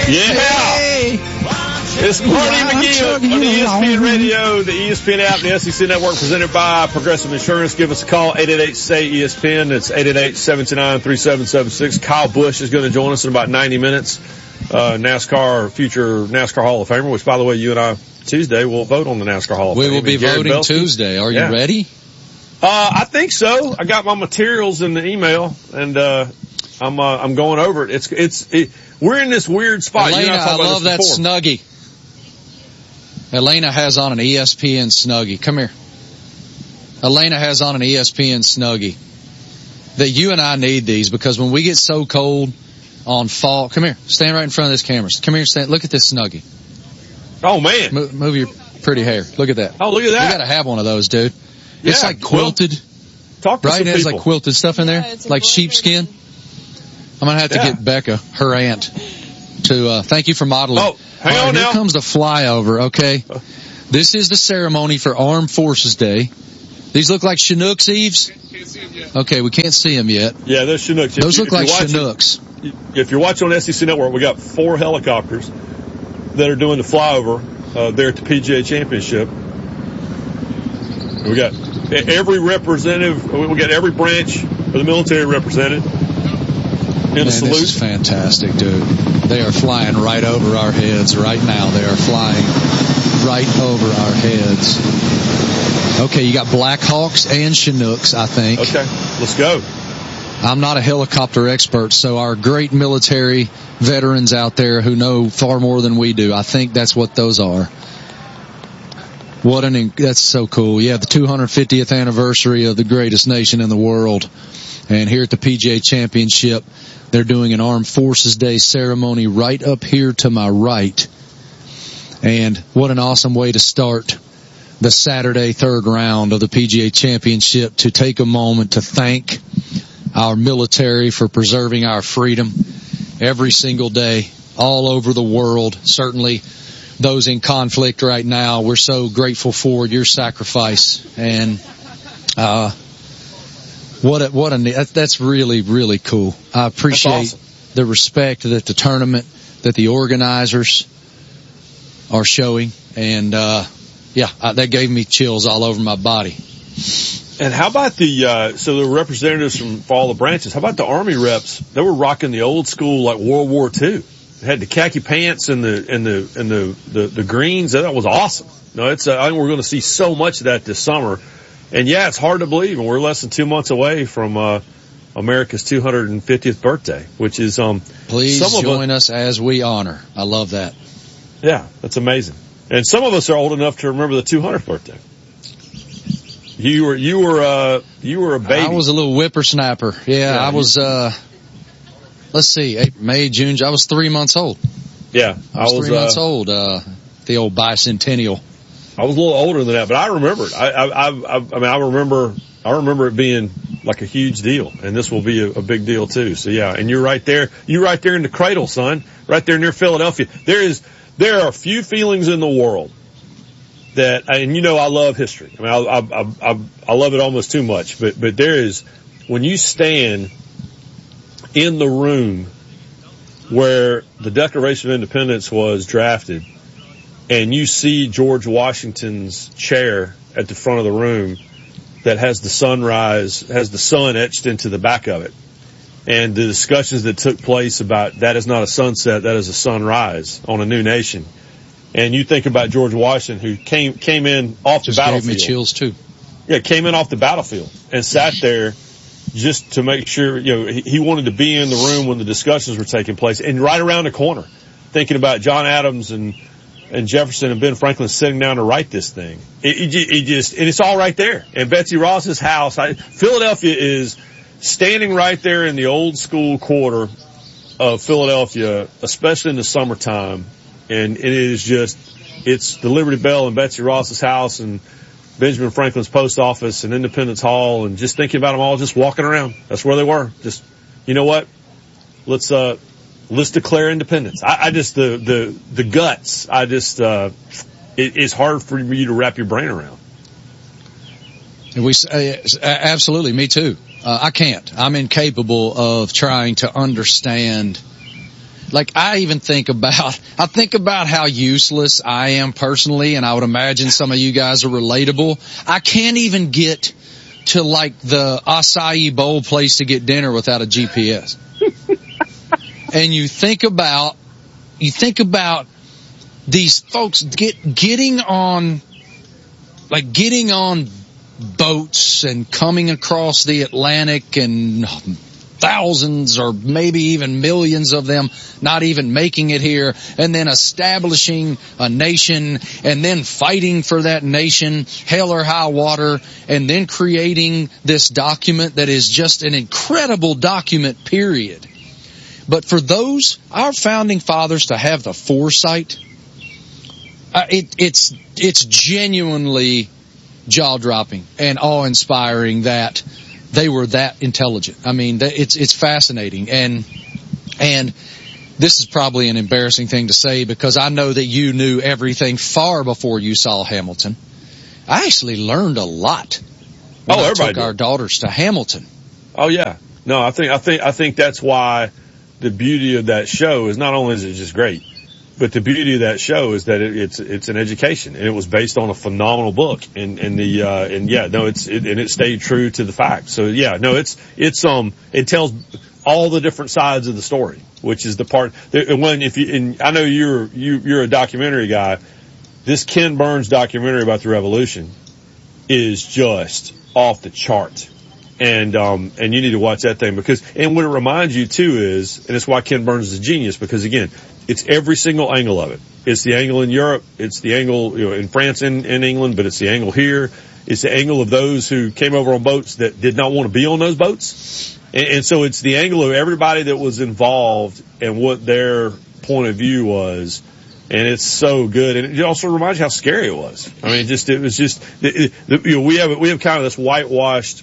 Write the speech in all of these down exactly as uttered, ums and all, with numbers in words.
Yeah. Hey. It's Marty McGee on the E S P N Radio, the E S P N app, the S E C Network, presented by Progressive Insurance. Give us a call, eight eight eight, S A Y, E S P N. It's eight eight eight, seven two nine, three seven seven six. Kyle Busch is going to join us in about ninety minutes. Uh, NASCAR, future NASCAR Hall of Famer, which, by the way, you and I, Tuesday, will vote on the NASCAR Hall of we Fame. We will be voting Belsky. Tuesday. Are you yeah. ready? Uh, I think so. I got my materials in the email, and, uh, I'm, uh, I'm going over it. It's, it's, it, we're in this weird spot. Elena, you know, I, I love that before. Snuggie. Elena has on an E S P N Snuggie. Come here. Elena has on an E S P N Snuggie. That you and I need these because when we get so cold on fall, come here, stand right in front of this camera. Come here, stand, look at this Snuggie. Oh man. Move, move your pretty hair. Look at that. Oh, look at that. We gotta have one of those, dude. Yeah, it's like quilted. Well, talk to right? some It has people. like quilted stuff in there, yeah, like sheepskin. I'm gonna have to yeah. get Becca, her aunt, to, uh, thank you for modeling. Oh, hang All right, on here now. comes the flyover, okay? This is the ceremony for Armed Forces Day. These look like Chinooks, Eves? Can't see them yet. Okay, we can't see them yet. Yeah, those Chinooks. If Those you, look like watching, Chinooks. If you're watching on S E C Network, we got four helicopters that are doing the flyover uh, there at the P G A Championship. We got every representative, we got every branch of the military represented in Man, a salute. this is fantastic, dude. They are flying right over our heads right now. They are flying right over our heads. Okay, you got Black Hawks and Chinooks, I think. Okay, let's go. I'm not a helicopter expert, so our great military veterans out there who know far more than we do, I think that's what those are. What an, that's so cool. Yeah, the two hundred fiftieth anniversary of the greatest nation in the world. And here at the P G A Championship, they're doing an Armed Forces Day ceremony right up here to my right. And what an awesome way to start the Saturday third round of the P G A Championship, to take a moment to thank our military for preserving our freedom every single day all over the world. Certainly those in conflict right now, we're so grateful for your sacrifice. And uh what a, what a, that's really, really cool. I appreciate awesome. the respect that the tournament, that the organizers are showing. And, uh, yeah, I, that gave me chills all over my body. And how about the, uh, so the representatives from all the branches, how about the Army reps? They were rocking the old school, like World War Two. They had the khaki pants and the, and the, and the, the, the greens. That was awesome. No, it's, uh, I think we're going to see so much of that this summer. And yeah, it's hard to believe, and we're less than two months away from, uh, America's two hundred fiftieth birthday, which is, um, please some join of us as we honor. I love that. Yeah, that's amazing. And some of us are old enough to remember the two hundredth birthday. You were, you were, uh, you were a baby. I was a little whippersnapper. Yeah, yeah I was, uh, let's see, April, May, June, I was three months old. Yeah, I was, I was three uh, months old, uh, the old bicentennial. I was a little older than that, but I remember it. I, I, I, I mean, I remember, I remember it being like a huge deal, and this will be a, a big deal too. So yeah, and you're right there, you're right there in the cradle, son, right there near Philadelphia. There is, there are few feelings in the world that, and you know, I love history. I mean, I, I, I, I love it almost too much, but, but there is, when you stand in the room where the Declaration of Independence was drafted, and you see George Washington's chair at the front of the room that has the sunrise, has the sun etched into the back of it, and the discussions that took place about that is not a sunset, that is a sunrise on a new nation. And you think about George Washington, who came came in off Just the battlefield. Gave me chills too. Yeah, came in off the battlefield and sat there just to make sure, you know, he, he wanted to be in the room when the discussions were taking place, and right around the corner, thinking about John Adams and and Jefferson and Ben Franklin sitting down to write this thing. It, it, it just, and it's all right there. And Betsy Ross's house, I, Philadelphia is standing right there in the old school quarter of Philadelphia, especially in the summertime. And it is just, it's the Liberty Bell and Betsy Ross's house and Benjamin Franklin's post office and Independence Hall, and just thinking about them all just walking around. That's where they were. Just, you know what? Let's, uh, let's declare independence. I, I just, the, the, the guts, I just, uh, it, it's hard for you to wrap your brain around. And we, uh, absolutely, me too. Uh, I can't. I'm incapable of trying to understand like I even think about, I think about how useless I am personally, and I would imagine some of you guys are relatable. I can't even get to like the acai bowl place to get dinner without a G P S. And you think about, you think about these folks get, getting on, like getting on boats and coming across the Atlantic, and thousands or maybe even millions of them not even making it here, and then establishing a nation, and then fighting for that nation, hell or high water, and then creating this document that is just an incredible document, period. But for those, our founding fathers, to have the foresight, uh, it, it's, it's genuinely jaw-dropping and awe-inspiring that they were that intelligent. I mean, it's, it's fascinating. And, and this is probably an embarrassing thing to say, because I know that you knew everything far before you saw Hamilton. I actually learned a lot when oh, I everybody took our did. daughters to Hamilton. Oh yeah. No, I think, I think, I think that's why the beauty of that show is not only is it just great, but the beauty of that show is that it, it's it's an education, and it was based on a phenomenal book, and and the uh, and yeah, no, it's it, and it stayed true to the facts. So yeah, no, it's it's um it tells all the different sides of the story, which is the part that when if you and I know you're you you're a documentary guy. This Ken Burns documentary about the Revolution is just off the chart. And, um, and you need to watch that thing, because, and what it reminds you too is, and it's why Ken Burns is a genius, because again, it's every single angle of it. It's the angle in Europe. It's the angle, you know, in France and in England, but it's the angle here. It's the angle of those who came over on boats that did not want to be on those boats. And, and so it's the angle of everybody that was involved and what their point of view was. And it's so good. And it also reminds you how scary it was. I mean, just, it was just, it, it, you know, we have, we have kind of this whitewashed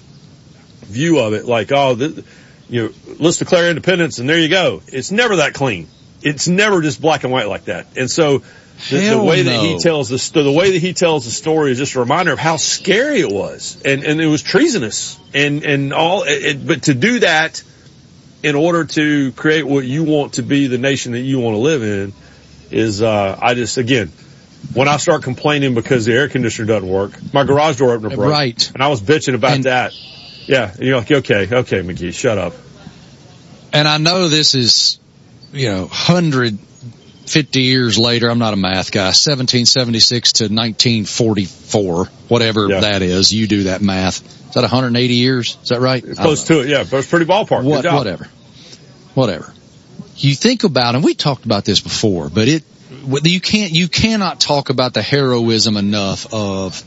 view of it, like, oh, this, you know, let's declare independence and there you go. It's never that clean. It's never just black and white like that. And so the, the way no. that he tells the the way that he tells the story is just a reminder of how scary it was, and and it was treasonous, and and all. It, but to do that in order to create what you want to be the nation that you want to live in is, uh, I just again. When I start complaining because the air conditioner doesn't work, my garage door opener broke, right, and I was bitching about and, that. Yeah, and you're like, okay, okay, McGee, shut up. And I know this is, you know, one hundred fifty years later. I'm not a math guy. seventeen seventy-six to nineteen forty-four, whatever yeah. that is. You do that math. Is that one hundred eighty years? Is that right? Close to it, yeah. But it's pretty ballpark. What, whatever. Whatever. You think about, and we talked about this before, but it, you can't, you cannot talk about the heroism enough of,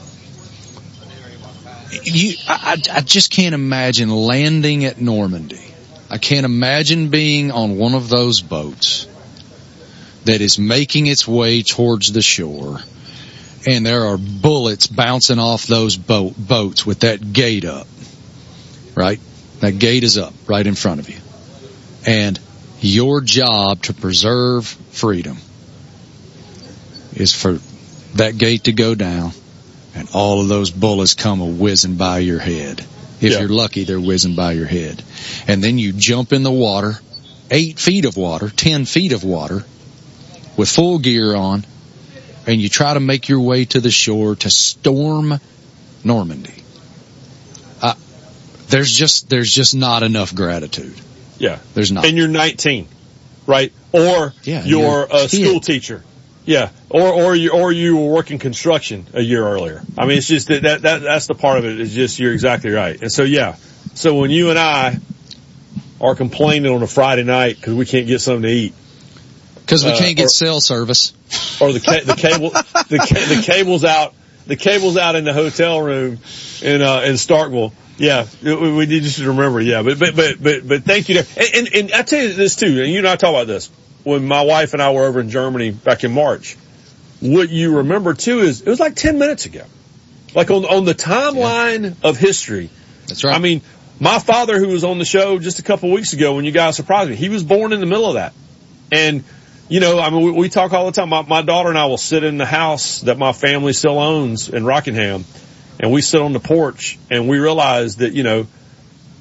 You, I, I just can't imagine landing at Normandy. I can't imagine being on one of those boats that is making its way towards the shore, and there are bullets bouncing off those boat, boats with that gate up, right? That gate is up right in front of you. And your job to preserve freedom is for that gate to go down, and all of those bullets come a-whizzing by your head. If yeah. you're lucky, they're whizzing by your head. And then you jump in the water, eight feet of water, ten feet of water, with full gear on, and you try to make your way to the shore to storm Normandy. Uh, there's just, there's just not enough gratitude. Yeah. There's not. And you're nineteen, right? Or yeah, you're, you're a kid. school teacher. Yeah, or or you or you were working construction a year earlier. I mean, it's just that, that that that's the part of it. Is just you're exactly right. And so yeah, so when you and I are complaining on a Friday night because we can't get something to eat, because we uh, can't get or, cell service, or the ca- the cable the ca- the cable's out the cable's out in the hotel room in uh, in Starkville. Yeah, we, we need you to remember. Yeah, but but but but but thank you. And, and and I tell you this too, and you and I talk about this. When my wife and I were over in Germany back in March, what you remember too is it was like ten minutes ago. Like on, on the timeline yeah. of history. That's right. I mean, my father who was on the show just a couple of weeks ago when you guys surprised me, he was born in the middle of that. And, you know, I mean, we, we talk all the time. My, my daughter and I will sit in the house that my family still owns in Rockingham, and we sit on the porch and we realize that, you know,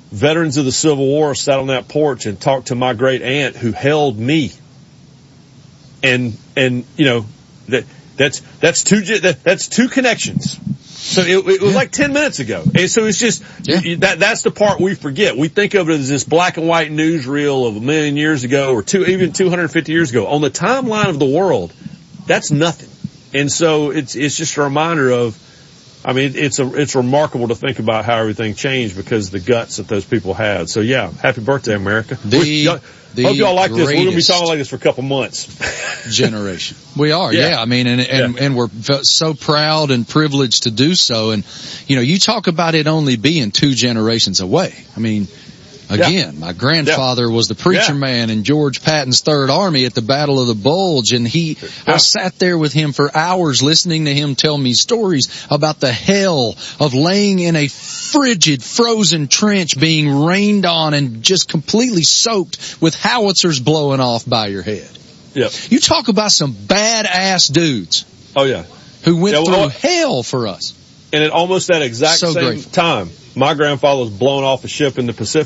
veterans of the Civil War sat on that porch and talked to my great aunt who held me. And, and, you know, that, that's, that's two, that, that's two connections. So it, it was yeah. like ten minutes ago. And so it's just, yeah. that, that's the part we forget. We think of it as this black and white newsreel of a million years ago or two, even two hundred fifty years ago. On the timeline of the world, that's nothing. And so it's, it's just a reminder of, I mean, it's a, it's remarkable to think about how everything changed because of the guts that those people had. So yeah, happy birthday, America. The, we, the hope y'all like this. We're going to be talking like this for a couple months. Generation. We are, yeah. yeah. I mean, and, and, yeah. and we're so proud and privileged to do so. And, you know, you talk about it only being two generations away. I mean, again, yeah. my grandfather yeah. was the preacher yeah. man in George Patton's Third Army at the Battle of the Bulge, and he, yeah. I sat there with him for hours listening to him tell me stories about the hell of laying in a frigid, frozen trench being rained on and just completely soaked with howitzers blowing off by your head. Yep. You talk about some badass dudes. Oh yeah. Who went yeah, well, through hell for us. And at almost that exact so same grateful. time, my grandfather was blown off a ship in the Pacific